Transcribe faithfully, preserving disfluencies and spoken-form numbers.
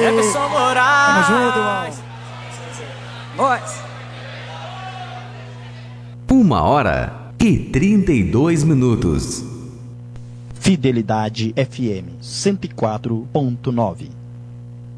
Jefferson Moraes. Tamo junto, irmão. Oi. Uma hora e trinta e dois minutos. Fidelidade F M cento e quatro ponto nove.